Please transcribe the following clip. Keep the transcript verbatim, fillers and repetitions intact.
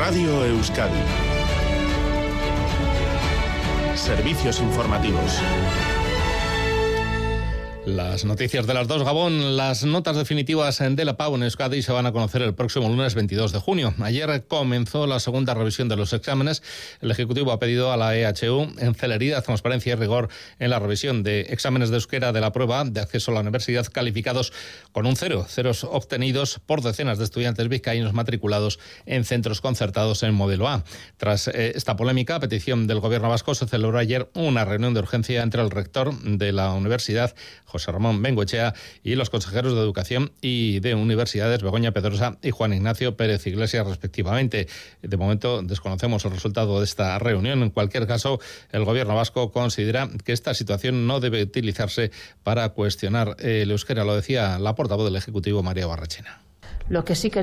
Radio Euskadi. Servicios informativos. Las noticias de las dos, Gabón. Las notas definitivas de la Pau en Euskadi se van a conocer el próximo lunes veintidós de junio. Ayer comenzó la segunda revisión de los exámenes. El Ejecutivo ha pedido a la E H U en celeridad, transparencia y rigor en la revisión de exámenes de euskera de la prueba de acceso a la universidad calificados con un cero, ceros obtenidos por decenas de estudiantes vizcaínos matriculados en centros concertados en modelo A. Tras eh, esta polémica, a petición del Gobierno vasco, se celebró ayer una reunión de urgencia entre el rector de la universidad, José Ramón Bengoechea, y los consejeros de Educación y de Universidades, Begoña Pedrosa y Juan Ignacio Pérez Iglesias, respectivamente. De momento desconocemos el resultado de esta reunión. En cualquier caso, el Gobierno vasco considera que esta situación no debe utilizarse para cuestionar el euskera. Lo decía la portavoz del Ejecutivo, María Barrachina. Lo que sí que